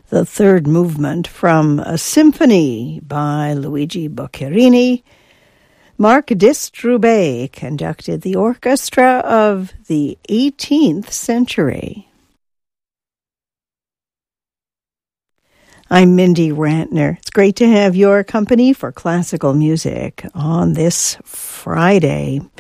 the third movement from a symphony by Luigi Boccherini. Marc Distrubbe conducted the orchestra of the 18th century. I'm Mindy Rantner. It's great to have your company for classical music on this Friday.